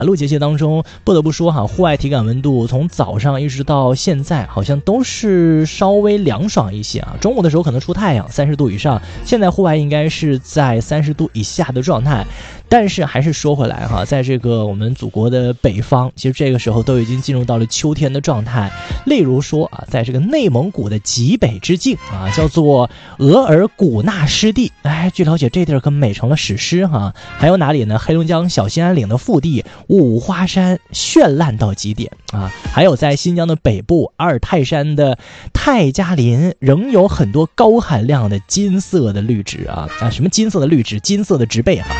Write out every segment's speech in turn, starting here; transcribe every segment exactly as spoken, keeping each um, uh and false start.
录节气当中不得不说哈，户外体感温度从早上一直到现在好像都是稍微凉爽一些啊。中午的时候可能出太阳，三十度以上，现在户外应该是在三十度以下的状态。但是还是说回来哈，在这个我们祖国的北方，其实这个时候都已经进入到了秋天的状态。例如说啊，在这个内蒙古的极北之境啊，叫做额尔古纳湿地，哎，据了解这地儿可美成了史诗哈。还有哪里呢？黑龙江小兴安岭的腹地五花山绚烂到极点啊，还有在新疆的北部阿尔泰山的泰加林，仍有很多高含量的金色的绿植啊啊，什么金色的绿植？金色的植被哈。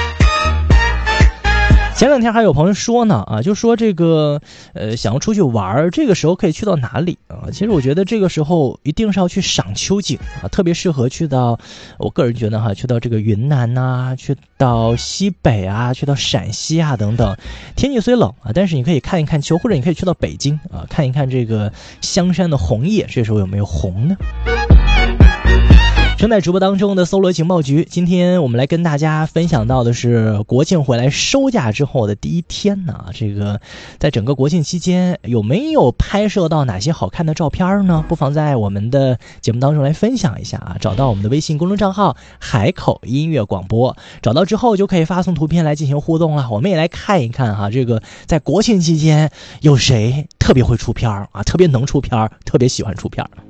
前两天还有朋友说呢啊，就说这个呃想要出去玩，这个时候可以去到哪里啊？其实我觉得这个时候一定是要去赏秋景啊，特别适合去到，我个人觉得哈，去到这个云南呐、啊，去到西北啊，去到陕西啊等等。天气虽冷啊，但是你可以看一看秋，或者你可以去到北京啊，看一看这个香山的红叶，这时候有没有红呢？正在直播当中的搜罗情报局，今天我们来跟大家分享到的是国庆回来收假之后的第一天呢。这个在整个国庆期间有没有拍摄到哪些好看的照片呢？不妨在我们的节目当中来分享一下啊。找到我们的微信公众账号海口音乐广播，找到之后就可以发送图片来进行互动了。我们也来看一看哈，这个在国庆期间有谁特别会出片啊，特别能出片，特别喜欢出片。